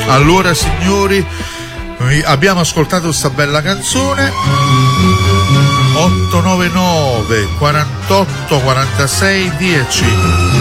Allora signori, abbiamo ascoltato questa bella canzone. 899 48 46 10.